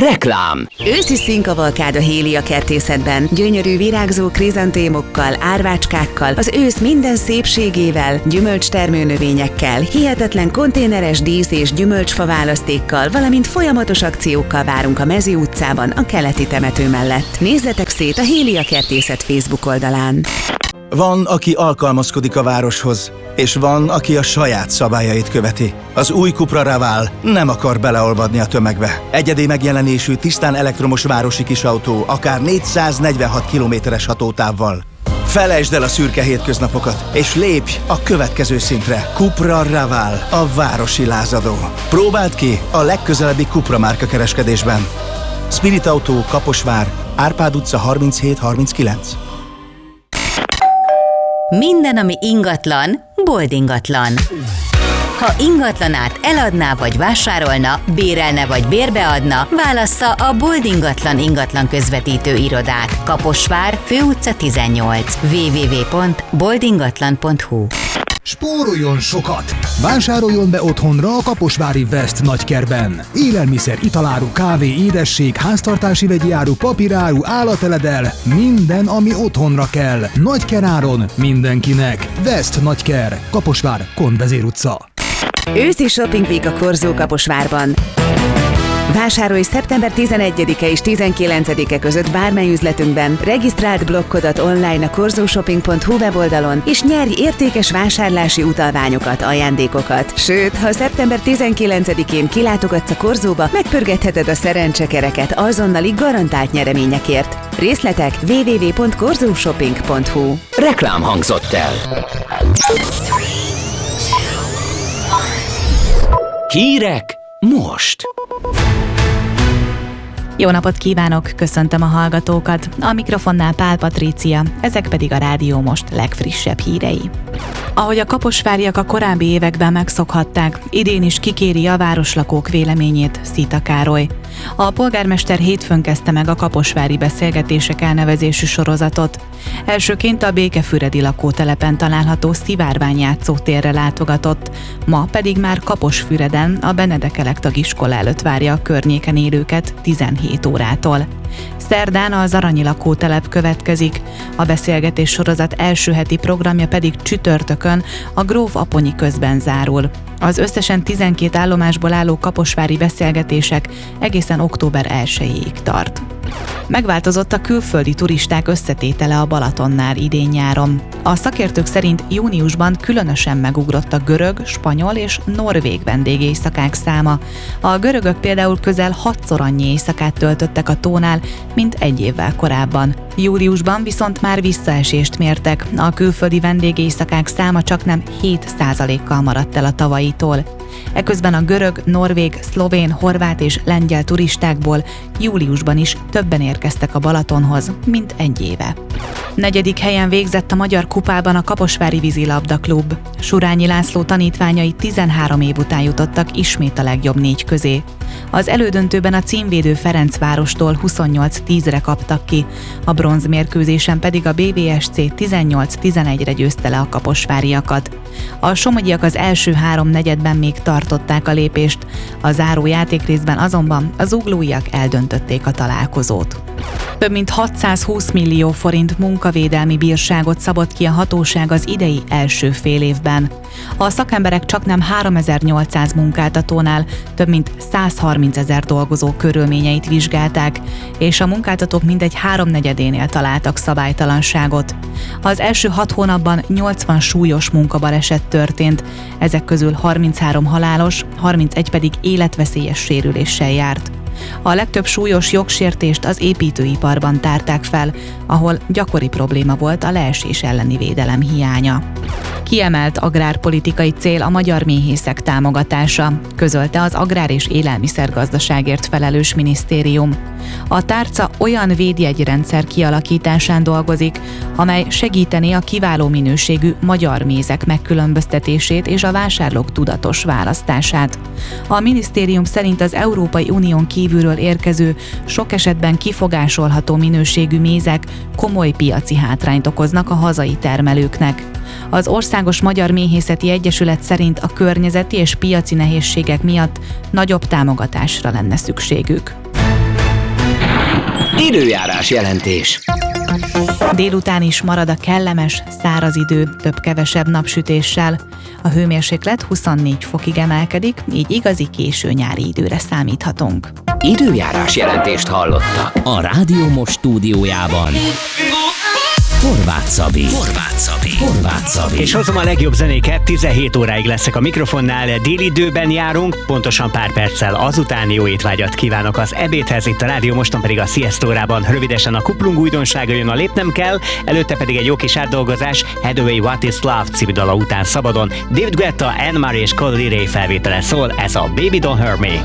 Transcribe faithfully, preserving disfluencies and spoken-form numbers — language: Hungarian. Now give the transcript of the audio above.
Reklám. Őszi színkavalkád a Hélia kertészetben. Gyönyörű virágzó krizantémokkal, árvácskákkal, az ősz minden szépségével, gyümölcstermő növényekkel, hihetetlen konténeres dísz- és gyümölcsfa választékkal, valamint folyamatos akciókkal várunk a Mezi utcában, a keleti temető mellett. Nézzetek szét a Hélia kertészet Facebook oldalán. Van, aki alkalmazkodik a városhoz, és van, aki a saját szabályait követi. Az új Cupra Raval nem akar beleolvadni a tömegbe. Egyedi megjelenésű, tisztán elektromos városi kisautó, akár négyszáznegyvenhat kilométeres hatótávval. Felejtsd el a szürke hétköznapokat, és lépj a következő szintre. Cupra Raval, a városi lázadó. Próbáld ki a legközelebbi Cupra márka kereskedésben. Spirit Autó, Kaposvár, Árpád utca harminchét harminckilenc. Minden, ami ingatlan, Bold ingatlan. Ha ingatlanát eladná vagy vásárolna, bérelne vagy bérbeadna, válassza a Bold ingatlan ingatlan közvetítő irodát. Kaposvár, Főutca tizennyolc. double-u double-u double-u pont bold ingatlan pont hu. Spóroljon sokat! Vásároljon be otthonra a kaposvári West Nagykerben. Élelmiszer, italáru, kávé, édesség, háztartási vegyi áru, papíráru, állateledel, minden, ami otthonra kell. Nagykeráron mindenkinek. West Nagyker, Kaposvár, Konvezér utca. Őszi Shopping Week a Korzó Kaposvárban. Vásárolj szeptember tizenegyedike és tizenkilencedike között bármely üzletünkben, regisztrált blokkodat online a korzóshopping pont hu weboldalon, és nyerj értékes vásárlási utalványokat, ajándékokat. Sőt, ha szeptember tizenkilencedikén kilátogatsz a Korzóba, megpörgetheted a szerencsekereket azonnali garantált nyereményekért. Részletek double-u double-u double-u pont korzóshopping pont hu. Reklám hangzott el. Hírek most. Jó napot kívánok, köszöntöm a hallgatókat. A mikrofonnál Pál Patrícia, ezek pedig a Rádió Most legfrissebb hírei. Ahogy a kaposváriak a korábbi években megszokhatták, idén is kikéri a városlakók véleményét Szita Károly. A polgármester hétfőn kezdte meg a kaposvári beszélgetések elnevezésű sorozatot. Elsőként a Békefüredi lakótelepen található Szivárvány játszótérre látogatott, ma pedig már Kaposfüreden a Benedek Elektag iskola előtt várja a környéken élőket tizenhét órától. Szerdán az Aranyi lakótelep következik, a beszélgetés sorozat első heti programja pedig csütörtökön a Gróf Aponyi közben zárul. Az összesen tizenkét állomásból álló kaposvári beszélgetések egészen október elsejéig tart. Megváltozott a külföldi turisták összetétele a Balatonnál idén-nyáron. A szakértők szerint júniusban különösen megugrott a görög, spanyol és norvég vendégéjszakák száma. A görögök például közel hatszor annyi éjszakát töltöttek a tónál, mint egy évvel korábban. Júliusban viszont már visszaesést mértek, a külföldi vendégéjszakák száma csaknem hét százalékkal maradt el a tavalyitól. Eközben a görög, norvég, szlovén, horvát és lengyel turistákból júliusban is többen érkeztek a Balatonhoz, mint egy éve. Negyedik helyen végzett a Magyar Kupában a Kaposvári Vízilabda Klub. Surányi László tanítványai tizenhárom év után jutottak ismét a legjobb négy közé. Az elődöntőben a címvédő Ferencvárostól huszonnyolc tízre kaptak ki, a bronzmérkőzésen pedig a bé vé es cé tizennyolc tizenegyre győzte le a kaposváriakat. A somogyiak az első három negyedben még tartották a lépést, a záró játékrészben azonban az zuglóiak eldöntötték a találkozót. Több mint hatszázhúsz millió forint munkavédelmi bírságot szabott ki a hatóság az idei első fél évben. A szakemberek csaknem háromezer-nyolcszáz munkáltatónál több mint százharmincezer dolgozó körülményeit vizsgálták, és a munkáltatók mindegy háromnegyedénél találtak szabálytalanságot. Az első hat hónapban nyolcvan súlyos munkabaleset történt, ezek közül harminchárom halálos, harmincegy pedig életveszélyes sérüléssel járt. A legtöbb súlyos jogsértést az építőiparban tárták fel, ahol gyakori probléma volt a leesés elleni védelem hiánya. Kiemelt agrárpolitikai cél a magyar méhészek támogatása, közölte az Agrár- és Élelmiszergazdaságért felelős minisztérium. A tárca olyan védjegyrendszer kialakításán dolgozik, amely segítené a kiváló minőségű magyar mézek megkülönböztetését és a vásárlók tudatos választását. A minisztérium szerint az Európai Unión kívülről érkező, sok esetben kifogásolható minőségű mézek komoly piaci hátrányt okoznak a hazai termelőknek. Az Országos Magyar Méhészeti Egyesület szerint a környezeti és piaci nehézségek miatt nagyobb támogatásra lenne szükségük. Időjárás jelentés. Délután is marad a kellemes, száraz idő, több-kevesebb napsütéssel. A hőmérséklet huszonnégy fokig emelkedik, így igazi késő nyári időre számíthatunk. Időjárás jelentést hallottak. A Rádió Most stúdiójában Horváth Szabi. Horváth Szabi. Horváth Szabi. És hozom a legjobb zenéket, tizenhét óráig leszek a mikrofonnál, délidőben járunk, pontosan pár perccel azután jó étvágyat kívánok az ebédhez, itt a Rádió Moston pedig a Sziasztórában. Rövidesen a kuplung újdonsága jön, a Lépnem kell, előtte pedig egy jó kis átdolgozás, Hathaway What is Love című dala után szabadon. David Guetta, Anne Marie és Cody Ray felvétele szól, ez a Baby Don't Hurt Me.